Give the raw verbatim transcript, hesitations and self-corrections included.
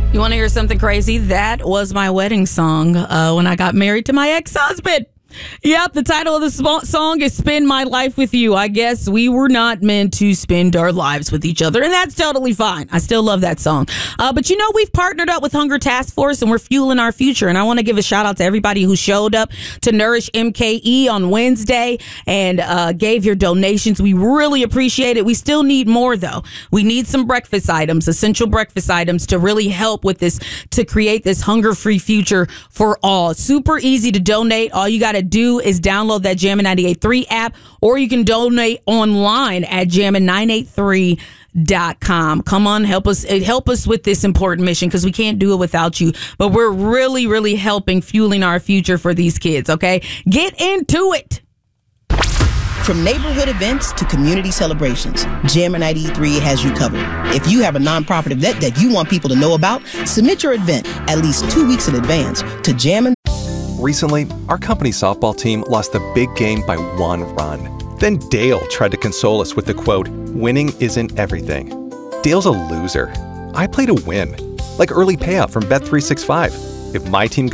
You want to hear something crazy? That was my wedding song uh, when I got married to my ex-husband. Yep, the title of the sp- song is Spend My Life With You. I guess we were not meant to spend our lives with each other, and that's totally fine. I still love that song. Uh, but you know, we've partnered up with Hunger Task Force, and we're fueling our future. And I want to give a shout out to everybody who showed up to Nourish M K E on Wednesday and uh, gave your donations. We really appreciate it. We still need more, though. We need some breakfast items, essential breakfast items, to really help with this, to create this hunger-free future for all. Super easy to donate. All you got to do is download that Jammin' ninety-eight point three app, or you can donate online at jammin nine eight three dot com. Come on, help us help us with this important mission, because we can't do it without you. But we're really, really helping, fueling our future for these kids, okay? Get into it. From neighborhood events to community celebrations, Jammin' ninety-eight point three has you covered. If you have a nonprofit event that you want people to know about, submit your event at least two weeks in advance to Jammin'. Recently, our company softball team lost the big game by one run. Then Dale tried to console us with the quote, "Winning isn't everything." Dale's a loser. I play to win, like early payout from Bet three sixty-five. If my team